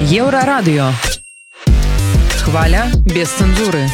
Еврорадио. Хваля без цензуры.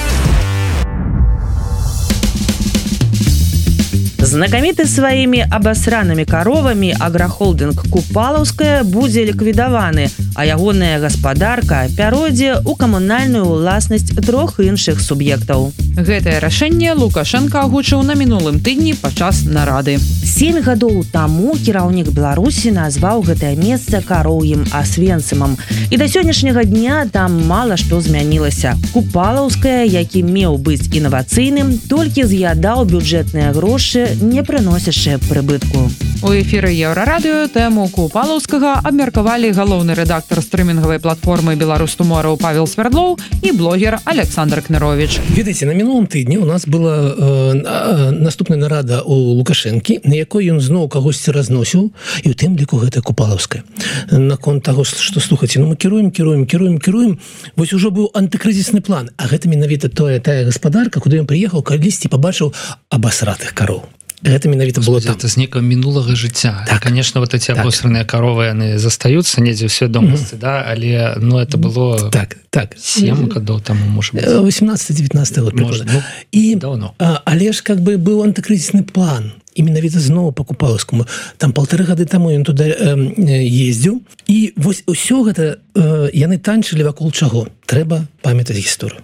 Знакаміты сваімі абасранымі каровамі аграхолдынг Купалаўская будзе ліквідаваны, а ягоная гаспадарка пяройдзе ў камунальную ўласнасць 3 іншых суб'ектаў. Гэтае рашэнне Лукашенко агучыў на мінулым тыдні падчас нарады. 7 гадоў таму кіраўнік Беларусі назваў гэтае месца кароўім Асвенцымам. І да сённяшняга дня там мала што змянілася. Купалаўская, які меў быць інавацыйным, толькі з'ядаў бюджэтныя грошы, не прыносячы прыбытку. У эфіры Еўрарадыё тэму Купалаўскага абмеркавалі галоўны рэдактар стрымінгавай платформы «Беларус.Туморроу» Павел Свердлоў і блогер Александр Кнырович. Ведаеце, на мінулым тыдні у нас была наступная нарада у Лукашэнкі, на якой ён зноў кагосьці разносіў, і ў тым ліку гэта Купалаўская. Наконт таго, што слухайце, мы кіруем. Вось ужо быў антыкрызісны план, а гэта менавіта тая гаспадарка, куды ён прыехаў, калісьці пабачыў абасратых кароў. Гэта менавіта было там. Это з некага мінулага жыцця. Так. Конечно, вот эти абосраныя каровы, яны застаюцца недзе ў свядомасці, да, але это было так. 7 гадоў таму, можа быць. 18-19 год прыблізна. Давно. Але ж как бы быў антыкрызісны план. І менавіта зноў па Купалаўскаму. Там 1,5 гады таму ён туды ездзіў. І вось усё гэта яны танчылі вакол чаго? Трэба памятаць гісторыю.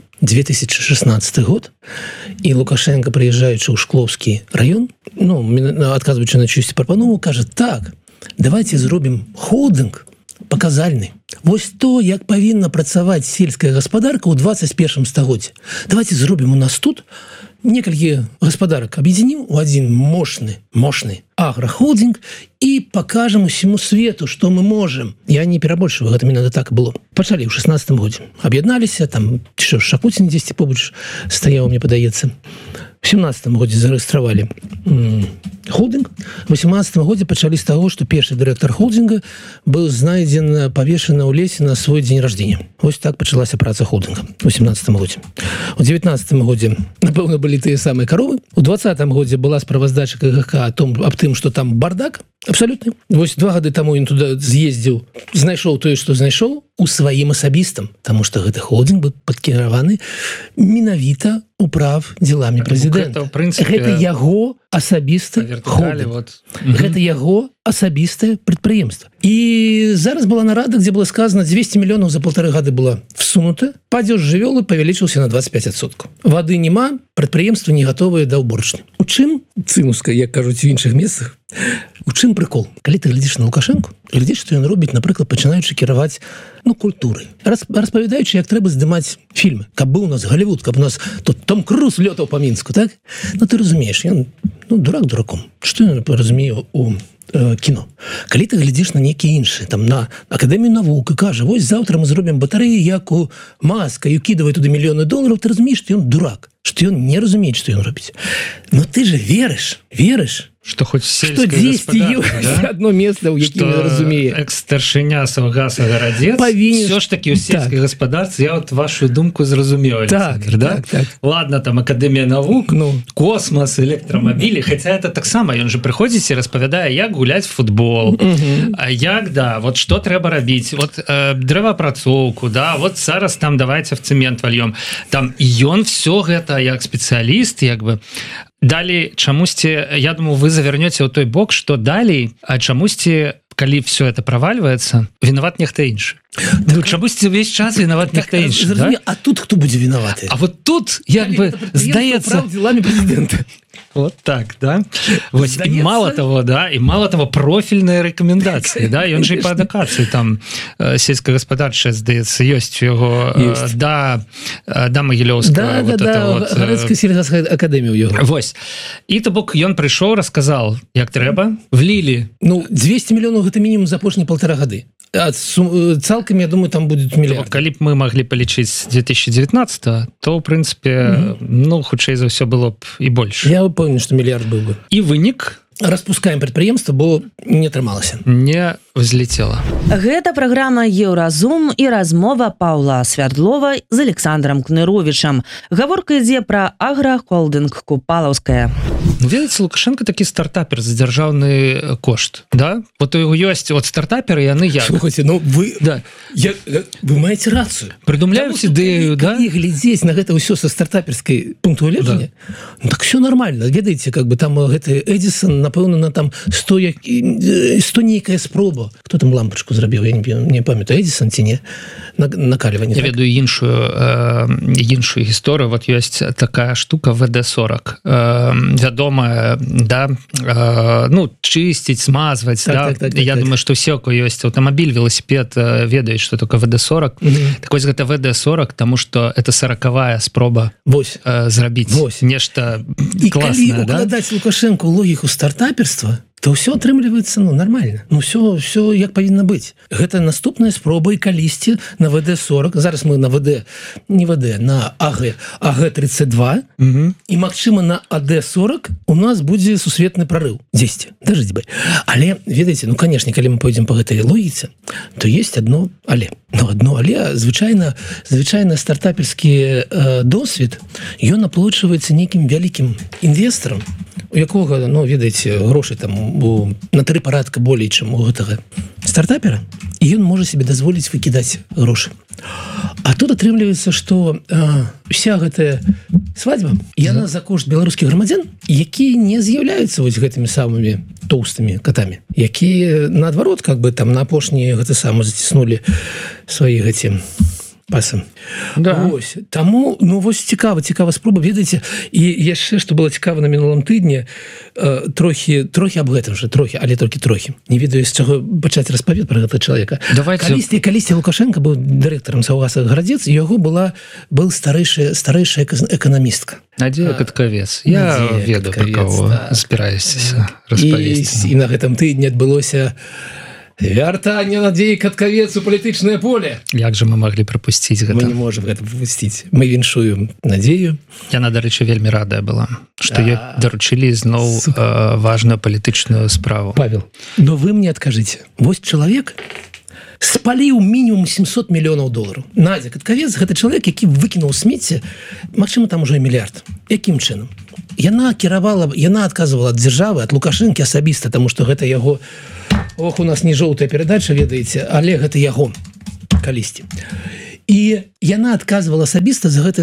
2016 год, і Лукашенко, прыязджаючы ў Шклоўскі раён, адказваючы на чыюсьці прапанову, кажа: так, давайте зробім холдинг паказальны. Вось то, як павінна працаваць сельская гаспадарка ў 21 стагоддзі. Давайте зробім у нас тут некалькі гаспадарак, аб'ядзінім у адзін мощны аграхолдинг і пакажам усяму свету, што мы можам. Я не перабольшваю, гэта менавіта так было. Пачалі ў 16 годзе. Аб'ядналіся, там Шапуцін дзесьці побач стаяў, мне падаецца. В 17 годзе зарэгістравалі холдинг. В 18 годзе пачалі з таго, што першы дырэктар холдинга быў знайдзен павешаны ў лесе на свой дзень раждзення. Вось так пачалася праца холдинга у 17 годзе. У 19 годзе, напэўна, былі тыя самыя каровы. У 20 годзе была справаздача КГК аб тым, што там бардак абсалютны. Вось 2 гады таму ён туды з'ездзіў, знайшоў тое, што знайшоў у сваім асабістам, таму што гэты холдинг быў падкіраваны менавіта управ дзеламі прэзідэнта. Гэта яго асабісты холдинг. Гэта яго асабістае прадпрыемства. І зараз была нарада, дзе было сказано, 200 мільёнаў за 1,5 гады была всунута, падзеж жывёлы павялічыўся на 25%. Вады няма, прадпрыемствы не гатовыя да ўборачні. У чым цымуска, як кажуць у іншых месцах? У чым прыкол? Калі ты глядзіш на Лукашенку, глядзіш, што ён робіць, напрыклад, пачынаючы кіраваць культурай, распавядаючы, як трэба здымаць фільмы, каб быў у нас Голливуд, каб у нас тут Том Круз лётаў па Мінску, так? Ты разумееш, ён дурак дураком. Што ён разумее у кіно? Калі ты глядзіш на нейкія іншыя, там на Акадэмію навук і кажа: вось заўтра мы зробім батарэі, як у Маска, і укідвае туды мільёны долараў, ты разумееш, што ён дурак, што ён не разумее, што ён робіць. Но ты же верыш, што хоць сельская гаспадарка, да? Одно месца, у якім я разумею. Экс-старшыня Саўгас Агарадзец, все ж таки у сельскай гаспадарцы, я вот вашу думку зразумеў, Александр, да? Ладно, там Акадэмія навук, космос, электрамабілі, хаця это таксама, ён же прыходзіць і распавядае, як гуляць в футбол, як, да, вот што трэба рабіць, вот дрэваапрацоўку, да, вот зараз там давайте в цэмент вальём, там, і ён все гэта як спецыяліст, як бы. Далей, чамусьці, я думаю, вы завернёце ў той бок, што далей, а чамусьці, калі все это правальваецца, вінават нехта іншы. Чамусьці ўвесь час вінават нехта іншы, да? А тут хто будзе вінаваты? А вот тут, як бы, здаецца... Дзеламі прэзідэнта. Вот так, да? Вот, и мало того, да, и мало того, профильные рекомендации, да, и он же и по адукации там сельскохозяйственная, здаецца, ёсць у яго да Магілёўскага, вот это вот. Да, Гарэцкая сельская акадэмія ў яго. Вось. І то бок ён прыйшоў, расказал, як трэба, влілі. 200 мільёнаў гэта мінімум за апошнія 1,5 гады. Цалкам, я думаю, там будет мільярд. Калі б мы маглі палічыць з 2019, то, ў прынцыпе, хутчэй за ўсё было б і больш. Я упэўнены, што мільярд быў бы. І вынік... Распускаем прадпрыемства, бо не атрымалася. Не взлетела. Гэта праграма Еўразум і размова Паўла Свярдлова з Александром Кныровічам. Гаворка ідзе пра аграхолдынг Купалаўская. Ведаеце, Лукашенко такі стартапер за дзяржаўны кошт, да? Вот у яго ёсць от стартаперы, яны як? Слухайте, ну вы, да. Вы маеце рацыю. Придумляюць ідэю, да? Калі глядзець на гэта ўсё са стартаперскай пункту гледжання, да. Ну так все нормально. Ведаеце, как бы там гэты Эдисон, напэўна, на там 100 нейкая спроба. Хто там лампочку зрабіў? Я не памятаю, Эдисон ці не? Накаліванне. Я ведаю іншую гісторыю. Вот ёсць такая штука ВД-40. Вядомая, да, ну, чысціць, смазваць, так, да. Я думаю, што ўсе, ко ёсць аўтамабіль, велосипед, ведаюць, што такое ВД-40. Так вось гэта ВД-40, таму што это 40-я спроба зрабіць нешта класнае, да? І калі укладаць Лукашенко логіку стартаперства, то ўсё атрымліваецца, ну, нормально. Ну, все як павінна быць. Гэта наступная спроба і калісьці на ВД-40. Зараз мы на на АГ-32. І, магчыма, на АД-40 у нас будзе сусветны прарыў. 10. Дажыць бы. Але, ведаеце, ну, конечно, калі мы пойдзем по гэтай логіцы, то есть одно але. Ну, одно але, звычайна стартаперскі досвед, ён аплачваецца нейкім вялікім інвестарам, у якога, ну, ведаеце, грошы там на 3 парадка болей, чым у гэтага стартапера, і ён можа себе дазволіць выкідаць грошы. А тут атрымліваецца, што вся гэтая свадьба, яна за кошт беларускіх грамадзян, якія не з'яўляюцца вось гэтымі самымі тоўстымі катамі, якія, наадварот, как бы там на апошні гэта сама заціснулі свае гэці пасам. Да. Вось. Таму, ну, вось цікава спроба, ведаеце, і яшчэ, што было цікава на мінулым тыдні, трохі аб гэтым же, але толькі трохі. Не ведаю, з чаго пачаць распавед пра гэта чалавека. Калісьці Лукашенко быў дырэктарам Саўгаса Гарадзец, і яго был старэйшая эканамістка. Надзея Каткавец. Я ведаю, пра каго збіраецеся распавесці. І на гэтым тыдні адбылося вяртанне Надзеі Каткавец у палітычнае поле. Як же мы маглі прапусціць гэта? Мы не можем гэта прапусціць. Мы віншуем Надзею. Яна, дарэчы, вельмі радая была, што ёй даручылі зноў важную палітычную справу. Павел, но вы мне адкажыце. Вось чалавек спаліў мінімум $700 мільёнаў. Надзя Каткавец — гэта чалавек, які выкінуў смецце, магчыма, там ужо мільярд. Якім чынам? Яна адказвала ад дзяржавы, ад Лукашэнкі асабіста, таму што гэта яго... Ох, у нас не жоўтая перадача, ведаеце, але гэта яго калісьці. І яна адказвала асабіста за гэта